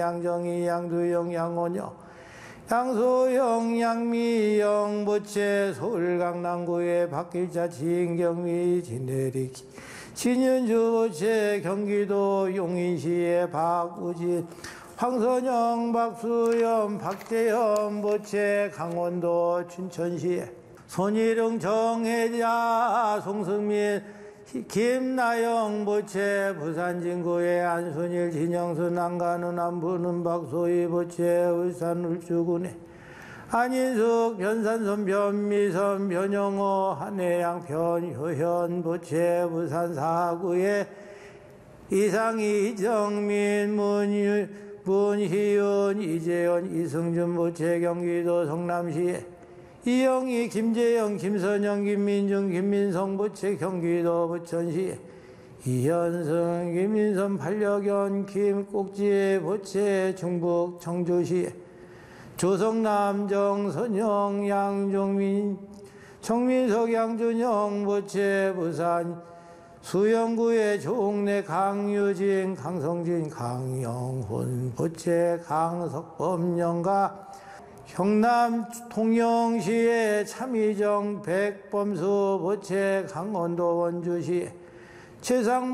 양정이 양두영 양원영 양소영 양미영 보채 서울 강남구의 박길자 진경미 진대리 진윤주 보채 경기도 용인시의 박우진 황선영 박수연 박재현 보채 강원도 춘천시에 손일웅 정혜자 송승민 김나영 보채 부산 진구의 안순일 진영수 난간은 안부는 박소희 보채 울산 울주군에 안인숙 변산선 변미선 변영호 한해양 변효현 보채 부산 사구에 이상희 이정민 문희윤 이재현 이승준 보채 경기도 성남시에 이영희 김재영 김선영 김민중 김민성 보채 경기도 부천시에 이현승 김민선 반려견 김꼭지 보채 충북 청주시에 조성남 정선영 양종민 정민석 양준영 보채 부산 수영구의 종래 강유진 강성진 강영훈 보채 강석범 영가 경남 통영시의 참의정 백범수 보채 강원도 원주시 최상